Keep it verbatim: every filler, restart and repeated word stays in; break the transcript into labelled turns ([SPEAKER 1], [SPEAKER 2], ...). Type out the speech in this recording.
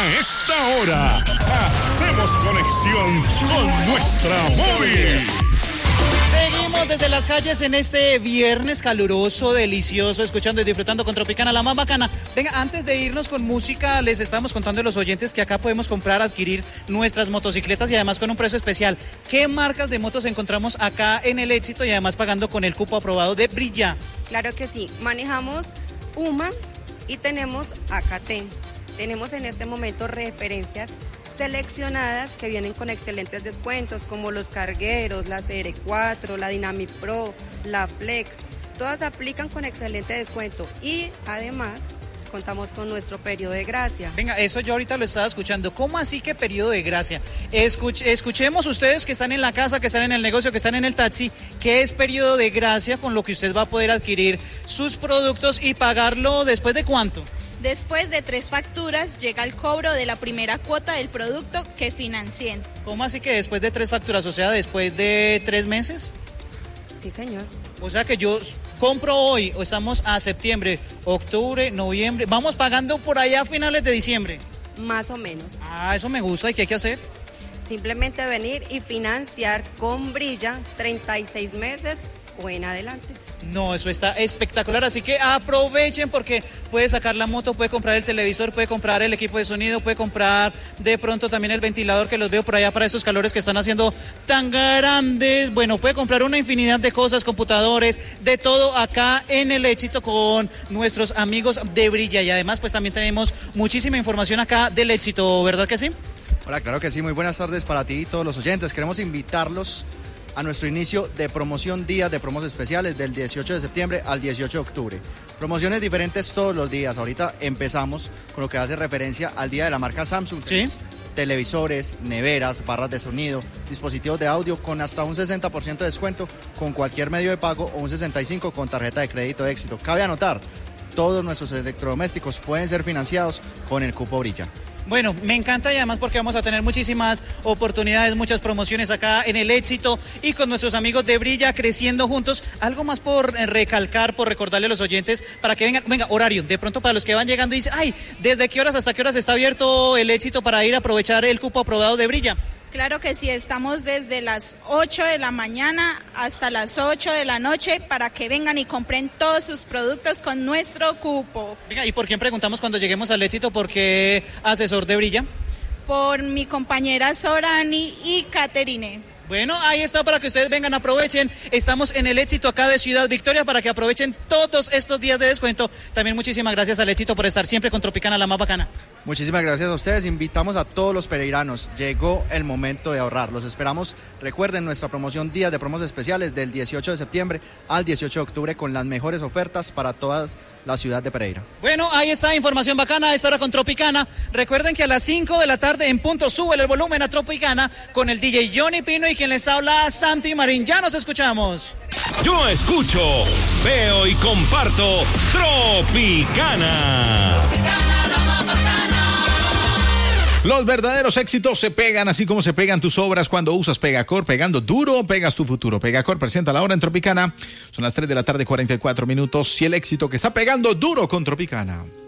[SPEAKER 1] A esta hora, hacemos conexión con nuestra móvil.
[SPEAKER 2] Seguimos desde las calles en este viernes caluroso, delicioso, escuchando y disfrutando con Tropicana, la más bacana. Venga, antes de irnos con música, les estamos contando a los oyentes que acá podemos comprar, adquirir nuestras motocicletas y además con un precio especial. ¿Qué marcas de motos encontramos acá en El Éxito y además pagando con el cupo aprobado de Brilla?
[SPEAKER 3] Claro que sí, manejamos U M A y tenemos A K T. Tenemos en este momento referencias seleccionadas que vienen con excelentes descuentos como los cargueros, la C R cuatro, la Dynamic Pro, la Flex, todas aplican con excelente descuento y además contamos con nuestro periodo de gracia.
[SPEAKER 2] Venga, eso yo ahorita lo estaba escuchando. ¿Cómo así que periodo de gracia? Escuch- escuchemos ustedes que están en la casa, que están en el negocio, que están en el taxi, ¿qué es periodo de gracia con lo que usted va a poder adquirir sus productos y pagarlo después de cuánto?
[SPEAKER 4] Después de tres facturas llega el cobro de la primera cuota del producto que financien.
[SPEAKER 2] ¿Cómo así que después de tres facturas? O sea, después de tres meses.
[SPEAKER 3] Sí, señor.
[SPEAKER 2] O sea que yo compro hoy, o estamos a septiembre, octubre, noviembre, vamos pagando por allá a finales de diciembre.
[SPEAKER 3] Más o menos.
[SPEAKER 2] Ah, eso me gusta. ¿Y qué hay que hacer?
[SPEAKER 3] Simplemente venir y financiar con Brilla treinta y seis meses o en adelante.
[SPEAKER 2] No, eso está espectacular, así que aprovechen porque puede sacar la moto, puede comprar el televisor, puede comprar el equipo de sonido, puede comprar de pronto también el ventilador que los veo por allá para estos calores que están haciendo tan grandes. Bueno, puede comprar una infinidad de cosas, computadores, de todo acá en El Éxito con nuestros amigos de Brilla y además pues también tenemos muchísima información acá del Éxito, ¿verdad que sí?
[SPEAKER 5] Hola, claro que sí, muy buenas tardes para ti y todos los oyentes. Queremos invitarlos a nuestro inicio de promoción Día de Promos Especiales del dieciocho de septiembre al dieciocho de octubre. Promociones diferentes todos los días. Ahorita empezamos con lo que hace referencia al día de la marca Samsung.
[SPEAKER 2] Sí.
[SPEAKER 5] Televisores, neveras, barras de sonido, dispositivos de audio con hasta un sesenta por ciento de descuento con cualquier medio de pago o un sesenta y cinco por ciento con tarjeta de crédito de Éxito. Cabe anotar, todos nuestros electrodomésticos pueden ser financiados con el cupo Brilla.
[SPEAKER 2] Bueno, me encanta y además porque vamos a tener muchísimas oportunidades, muchas promociones acá en El Éxito y con nuestros amigos de Brilla creciendo juntos. Algo más por eh, recalcar, por recordarle a los oyentes para que vengan, venga, horario, de pronto para los que van llegando y dicen, ay, ¿desde qué horas hasta qué horas está abierto El Éxito para ir a aprovechar el cupo aprobado de Brilla?
[SPEAKER 4] Claro que sí, estamos desde las ocho de la mañana hasta las ocho de la noche para que vengan y compren todos sus productos con nuestro cupo.
[SPEAKER 2] Venga, ¿y por quién preguntamos cuando lleguemos al Éxito? ¿Por qué asesor de Brilla?
[SPEAKER 4] Por mi compañera Sorani y Caterine.
[SPEAKER 2] Bueno, ahí está para que ustedes vengan, aprovechen. Estamos en El Éxito acá de Ciudad Victoria para que aprovechen todos estos días de descuento. También muchísimas gracias al Éxito por estar siempre con Tropicana, la más bacana.
[SPEAKER 5] Muchísimas gracias a ustedes. Invitamos a todos los pereiranos. Llegó el momento de ahorrar. Los esperamos. Recuerden nuestra promoción Días de Promos Especiales del dieciocho de septiembre al dieciocho de octubre con las mejores ofertas para toda la ciudad de Pereira.
[SPEAKER 2] Bueno, ahí está información bacana. Esta hora con Tropicana. Recuerden que a las cinco de la tarde en punto sube el volumen a Tropicana con el D J Johnny Pino y quien les habla Santi Marín. Ya nos escuchamos.
[SPEAKER 1] Yo escucho, veo y comparto Tropicana.
[SPEAKER 6] Los verdaderos éxitos se pegan así como se pegan tus obras cuando usas Pegacor. Pegando duro, pegas tu futuro. Pegacor presenta la hora en Tropicana. Son las tres de la tarde, cuarenta y cuatro minutos. Y el éxito que está pegando duro con Tropicana.